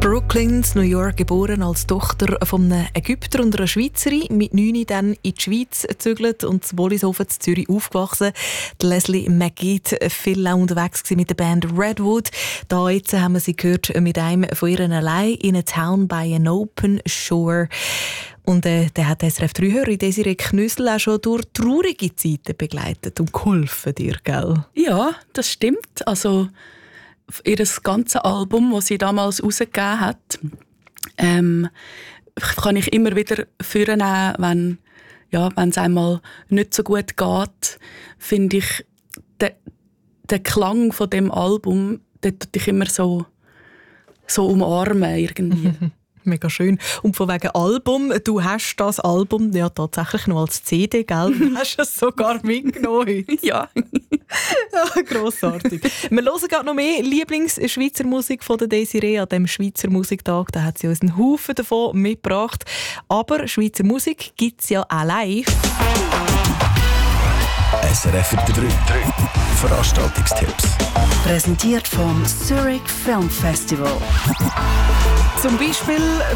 Brooklyn, New York, geboren als Tochter von einem Ägypter und einer Schweizerin. Mit 9 dann in die Schweiz gezügelt und in Wollishofen in Zürich aufgewachsen. Die Leslie McGee viel auch unterwegs mit der Band Redwood. Da jetzt haben wir sie gehört mit einem von ihren allein in a Town by an Open Shore. Und der hat SRF 3-Hörer Desiree Knüssel auch schon durch traurige Zeiten begleitet und geholfen dir, gell? Ja, das stimmt. Also ihr ganzes Album, das sie damals herausgegeben hat, kann ich immer wieder vornehmen, wenn es einmal nicht so gut geht, finde ich, der Klang von dem Album, den tut dich immer so umarmen irgendwie. Mega schön. Und von wegen Album, du hast das Album ja tatsächlich noch als CD, gell? Du hast es sogar mitgenommen. Ja. Ja, grossartig. Wir hören gerade noch mehr Lieblings-Schweizer Musik von der Desiree an diesem Schweizer Musiktag. Da hat sie uns einen Haufen davon mitgebracht. Aber Schweizer Musik gibt es ja auch live. SRF 3 Veranstaltungstipps. Präsentiert vom Zurich Film Festival. Zum Beispiel